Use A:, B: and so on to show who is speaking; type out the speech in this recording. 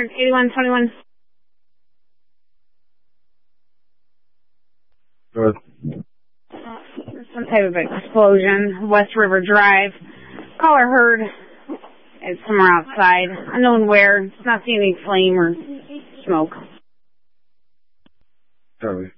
A: 8121.
B: Good.
A: Some type of explosion, West River Drive. Caller heard it's somewhere outside. Unknown where. It's not seeing any flame or smoke.
B: Sorry.